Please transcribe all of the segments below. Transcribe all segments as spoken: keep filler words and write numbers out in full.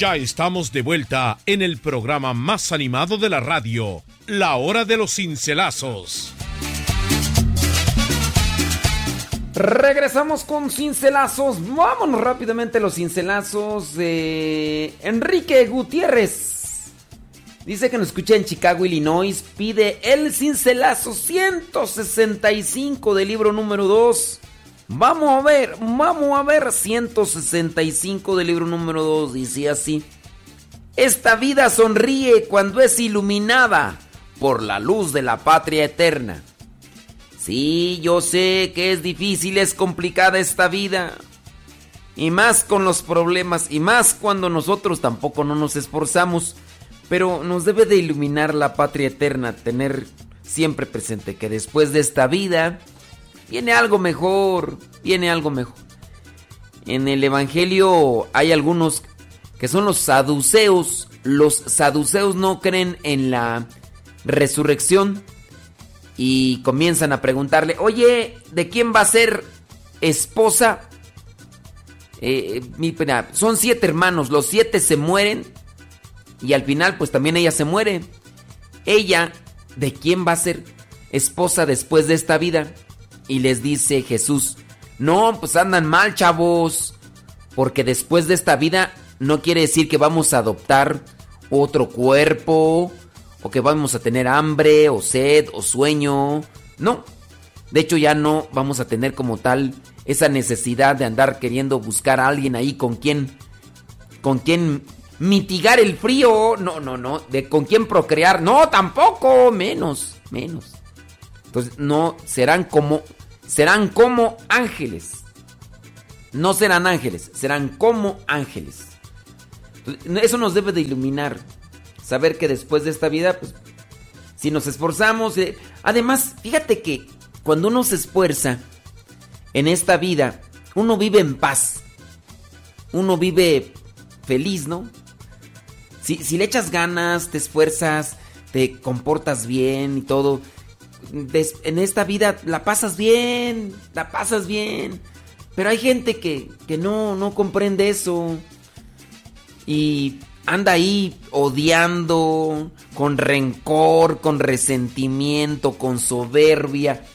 Ya estamos de vuelta en el programa más animado de la radio, La Hora de los Cincelazos. Regresamos con cincelazos. Vámonos rápidamente a los cincelazos. Eh, Enrique Gutiérrez dice que nos escucha en Chicago, Illinois. Pide el cincelazo ciento sesenta y cinco del libro número dos. Vamos a ver, vamos a ver. ciento sesenta y cinco del libro número dos dice así: esta vida sonríe cuando es iluminada por la luz de la patria eterna. Sí, yo sé que es difícil, es complicada esta vida. Y más con los problemas, y más cuando nosotros tampoco no nos esforzamos. Pero nos debe de iluminar la patria eterna, tener siempre presente que después de esta vida viene algo mejor, viene algo mejor. En el Evangelio hay algunos que son los saduceos. Los saduceos no creen en la resurrección. Y comienzan a preguntarle: oye, ¿de quién va a ser esposa? Eh, mira, son siete hermanos, los siete se mueren. Y al final pues también ella se muere. Ella, ¿de quién va a ser esposa después de esta vida? Y les dice Jesús: no, pues andan mal, chavos. Porque después de esta vida no quiere decir que vamos a adoptar otro cuerpo, o que vamos a tener hambre, o sed, o sueño. No. De hecho, ya no vamos a tener como tal esa necesidad de andar queriendo buscar a alguien ahí con quien, con quien mitigar el frío. No, no, no. De con quien procrear. No, tampoco. Menos, menos. Entonces, no, serán como, serán como ángeles. No serán ángeles, serán como ángeles. Entonces, eso nos debe de iluminar. Saber que después de esta vida, pues, si nos esforzamos... Eh, además, fíjate que cuando uno se esfuerza en esta vida, uno vive en paz. Uno vive feliz, ¿no? Si, si le echas ganas, te esfuerzas, te comportas bien y todo, des, en esta vida la pasas bien, la pasas bien. Pero hay gente que, que no, no comprende eso. Y anda ahí odiando, con rencor, con resentimiento, con soberbia,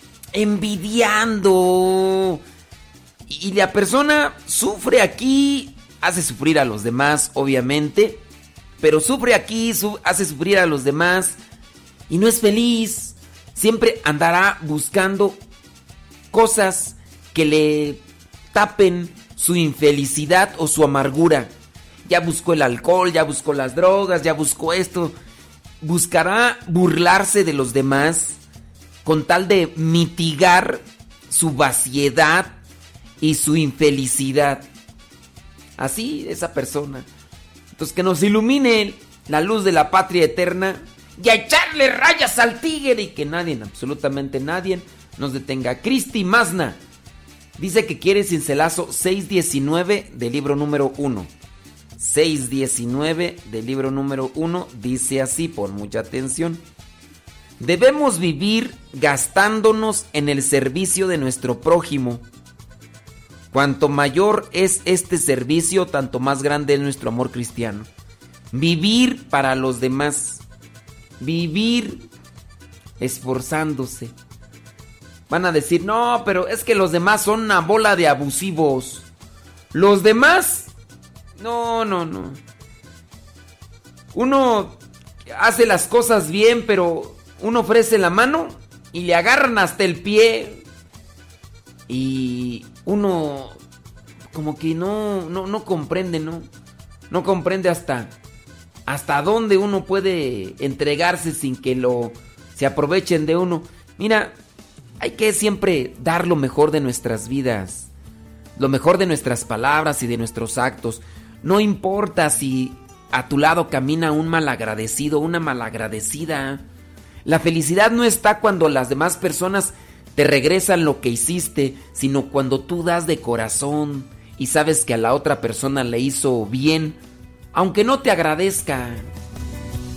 envidiando. Y la persona sufre aquí, hace sufrir a los demás, obviamente, pero sufre aquí, su- hace sufrir a los demás y no es feliz. Siempre andará buscando cosas que le tapen su infelicidad o su amargura. Ya buscó el alcohol, ya buscó las drogas, ya buscó esto. Buscará burlarse de los demás con tal de mitigar su vaciedad y su infelicidad. Así, esa persona. Entonces, que nos ilumine la luz de la patria eterna y a echarle rayas al tigre y que nadie, absolutamente nadie, nos detenga. Cristi Masna dice que quiere cincelazo seis diecinueve del libro número uno. seis diecinueve del libro número uno dice así, por mucha atención: debemos vivir gastándonos en el servicio de nuestro prójimo. Cuanto mayor es este servicio, tanto más grande es nuestro amor cristiano. Vivir para los demás, vivir esforzándose. Van a decir: no, pero es que los demás son una bola de abusivos. Los demás... No, no, no. Uno hace las cosas bien, pero uno ofrece la mano y le agarran hasta el pie. Y uno como que no, no, no comprende, ¿no? No comprende hasta, hasta dónde uno puede entregarse sin que lo se aprovechen de uno. Mira, hay que siempre dar lo mejor de nuestras vidas, lo mejor de nuestras palabras y de nuestros actos. No importa si a tu lado camina un malagradecido, una malagradecida. La felicidad no está cuando las demás personas te regresan lo que hiciste, sino cuando tú das de corazón y sabes que a la otra persona le hizo bien, aunque no te agradezca.